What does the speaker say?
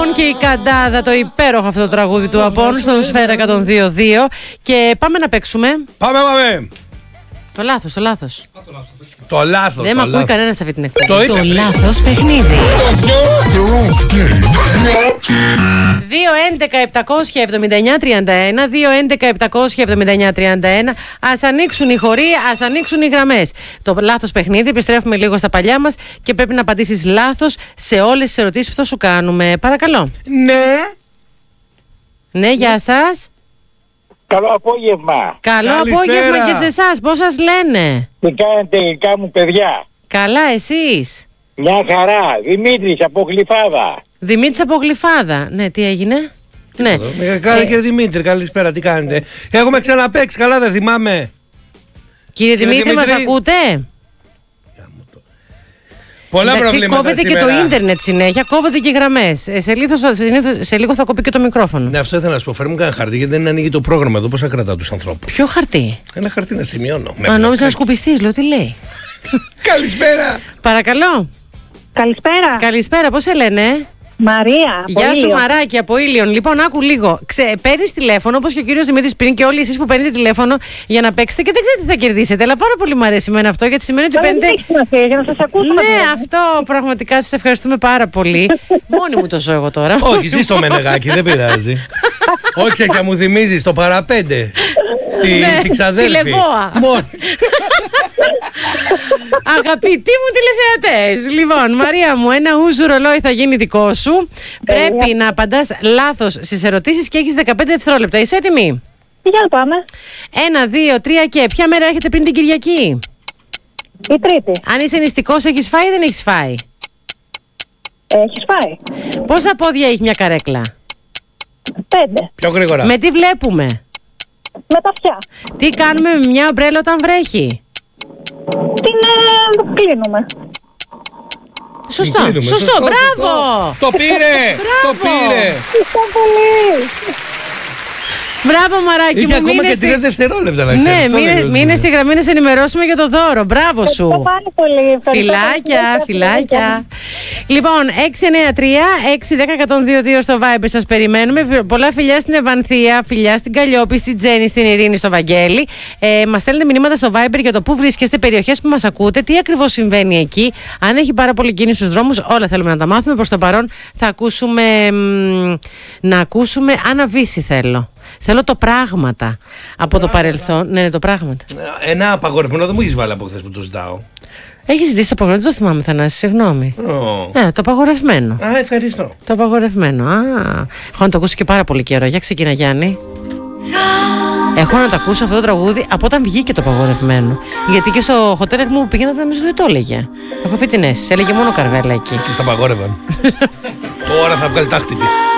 Απόν και η Καντάδα, το υπέροχο αυτό το τραγούδι του Απόν στον Σφαίρα 102.2. Και πάμε να παίξουμε. Πάμε. Το λάθος. Το λάθος. Δεν με ακούει κανένα σε αυτή την εκπομπή. Το λάθος παιχνίδι. 2-11-779-31, 2-11-779-31. Ας ανοίξουν οι χωροί, ας ανοίξουν οι γραμμές. Το λάθος παιχνίδι, επιστρέφουμε λίγο στα παλιά μας και πρέπει να απαντήσεις λάθος σε όλες τις ερωτήσεις που θα σου κάνουμε. Παρακαλώ. Ναι, γεια σας. Καλό απόγευμα. Καλό Καλησπέρα. απόγευμα και σε εσάς. Πώς σας λένε? Τι κάνετε τελικά μου παιδιά? Καλά, εσείς? Μια χαρά. Δημήτρης από Γλυφάδα. Δημήτρης από Γλυφάδα. Ναι, τι έγινε? Ναι. Καλή κύριε Δημήτρη, καλησπέρα, τι κάνετε? Έχουμε ξαναπαίξει, καλά δεν θυμάμαι. Κύριε Δημήτρη, μας ακούτε? Πολλά Εντάξει, προβλήματα κόβεται σήμερα. και το ίντερνετ συνέχεια, κόβονται και οι γραμμές. Σε λίγο θα κοπεί και το μικρόφωνο. Ναι, αυτό ήθελα να σου πω. Φέρνει μου κανένα χαρτί γιατί δεν ανοίγει το πρόγραμμα εδώ. Πώς θα κρατάω τους ανθρώπους? Ποιο χαρτί? Ένα χαρτί να σημειώνω. Α, νόμιζα να σκουπιστείς, λέω, τι λέει. Καλησπέρα. Παρακαλώ. Καλησπέρα. Καλησπέρα, πώς σε λένε? Μαρία. από Γεια σου, Ήλιο. Μαράκι από Ήλιον. Λοιπόν, άκου λίγο. Παίρνεις τηλέφωνο, όπως και ο κύριος Δημήτρης πριν και όλοι εσείς που παίρνετε τηλέφωνο για να παίξετε και δεν ξέρετε τι θα κερδίσετε. Αλλά πάρα πολύ μου αρέσει εμένα αυτό, γιατί σημαίνει ότι Αλλά δεν παίρνετε. έχει σημασία, για να σας ακούσω. Ναι, αυτό πραγματικά σας ευχαριστούμε πάρα πολύ. Μόνη μου το ζω εγώ τώρα. Όχι, ζεις το Μενεγάκι, δεν πειράζει. Όχι, ξέχια, μου θυμίζεις το παραπέντε. Τη ξαδέλφη. Τη Λεβόα. Μόνο. Αγαπητοί μου τηλεθεατές, λοιπόν, Μαρία μου, ένα ούζου ρολόι θα γίνει δικό σου. Πρέπει να απαντάς λάθος στις ερωτήσεις και έχεις 15 δευτερόλεπτα. Είσαι έτοιμη? Για να πάμε. 1, 2, 3 και ποια μέρα έρχεται πριν την Κυριακή? Η Τρίτη. Αν είσαι νηστικός, έχεις φάει ή δεν έχεις φάει? Έχεις φάει. Πόσα πόδια έχει μια καρέκλα? 5. Πιο γρήγορα. Με τι βλέπουμε? Με τα αυτιά. Τι κάνουμε με μια ομπρέλα όταν βρέχει? Την κλείνουμε. Σωστό, Κλείνουμε, σωστό, μπράβο! Το πήρε! Το πήρε! Ευχαριστώ πολύ. Μπράβο, Μαράκι Είχε μου, ακόμα μείνε και 3 δευτερόλεπτα να ξέρεις. Ναι, μείνε στη γραμμή να σε ενημερώσουμε για το δώρο. Μπράβο σου. Ευχαριστώ πάρα πολύ. Ευχαριστώ Φιλάκια, πολύ. φιλάκια. Λοιπόν, 693-610-102-2 στο Viber σας περιμένουμε. Πολλά φιλιά στην Ευανθία, φιλιά στην Καλλιόπη, στην Τζέννη, στην Ειρήνη, στο Βαγγέλη. Μας στέλνετε μηνύματα στο Viber για το πού βρίσκεστε, περιοχές που μας ακούτε, τι ακριβώς συμβαίνει εκεί. Αν έχει πάρα πολύ κίνηση στους δρόμους, όλα θέλουμε να τα μάθουμε. Προς το παρόν θα ακούσουμε, να ακούσουμε Αναβίση θέλω. Θέλω το πράγματα από το παρελθόν. Ναι, το πράγματα. Ένα απαγορευμένο δεν μου έχεις βάλει από χθες που το ζητάω. Έχει ζητήσει το απαγορευμένο, δεν το θυμάμαι, Θανάση, συγγνώμη. Το απαγορευμένο. Α, ευχαριστώ. Το απαγορευμένο. Έχω να το ακούσω και πάρα πολύ καιρό. Για ξεκινά, Γιάννη. Έχω να το ακούσω αυτό το τραγούδι από όταν βγήκε το απαγορευμένο. Γιατί και στο χοτέλ μου πήγαινα, νομίζω δεν το έλεγε. Έχω αυτή την αίσθηση. Έλεγε μόνο Καρβέλα εκεί. Της τα απαγόρευαν. Τώρα θα βγάλει τάχτη της.